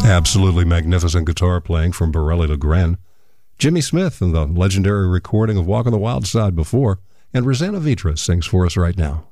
Absolutely magnificent guitar playing from Borelli LeGren. Jimmy Smith and the legendary recording of Walk on the Wild Side before, and Rosanna Vitra sings for us right now.